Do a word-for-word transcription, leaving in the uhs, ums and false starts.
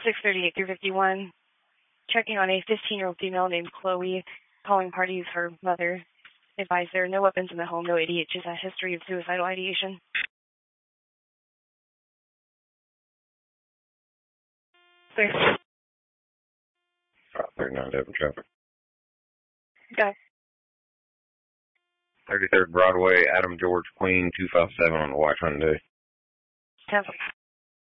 six thirty-eight through fifty-one. Checking on a fifteen-year-old female named Chloe. Calling parties her mother. Advised there are no weapons in the home, no A D H, just a history of suicidal ideation. Clear. thirty-nine Devon traffic. Okay. thirty-third Broadway, Adam George Queen, two five seven on the White Hyundai. ten.